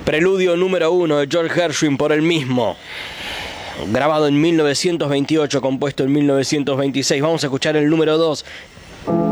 Preludio número 1 de George Gershwin por él mismo. Grabado en 1928, compuesto en 1926. Vamos a escuchar el número 2.